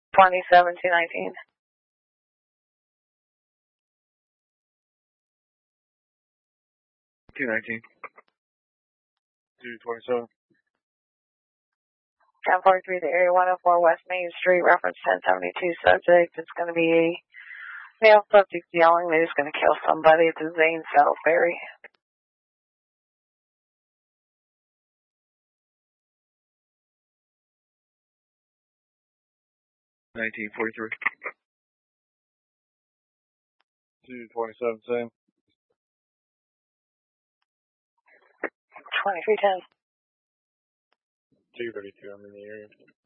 27 219. 219. 227. 1043, the area 104 West Main Street, reference 1072 subject. It's going to be a male subject yelling that he's going to kill somebody at the Zane Saddle Ferry. 1943. 227, same. 2310. 232, I'm in the area.